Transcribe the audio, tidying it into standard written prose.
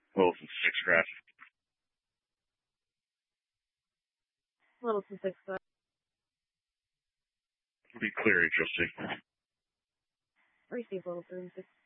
Wilson 6 scratch. Littleton 6 scratch. Be clear, HOC. Receive Littleton 6